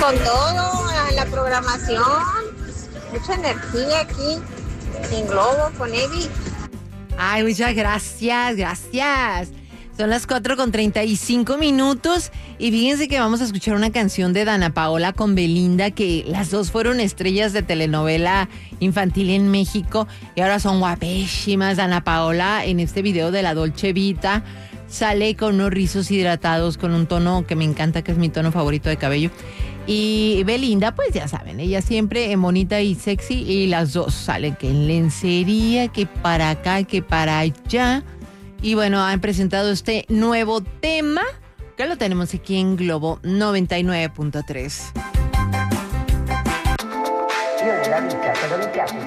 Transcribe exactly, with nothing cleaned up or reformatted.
Con todo, la, la programación, mucha energía aquí en Globo con Eddie. Ay, muchas gracias, gracias. Son las cuatro con treinta y cinco minutos y fíjense que vamos a escuchar una canción de Dana Paola con Belinda, que las dos fueron estrellas de telenovela infantil en México y ahora son guapísimas. Dana Paola en este video de la Dolce Vita sale con unos rizos hidratados con un tono que me encanta, que es mi tono favorito de cabello. Y Belinda, pues ya saben, ella siempre bonita y sexy, y las dos salen que en lencería, que para acá, que para allá. Y bueno, han presentado este nuevo tema que lo tenemos aquí en Globo noventa y nueve punto tres.